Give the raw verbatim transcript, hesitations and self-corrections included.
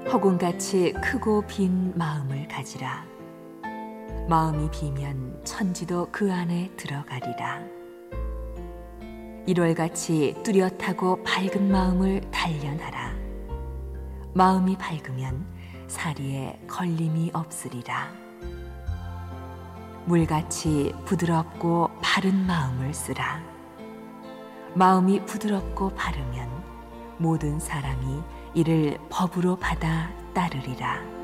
허공같이 크고 빈 마음을 가지라. 마음이 비면 천지도 그 안에 들어가리라. 일월같이 뚜렷하고 밝은 마음을 단련하라. 마음이 밝으면 사리에 걸림이 없으리라. 물같이 부드럽고 바른 마음을 쓰라. 마음이 부드럽고 바르면 모든 사람이 이를 법으로 받아 따르리라.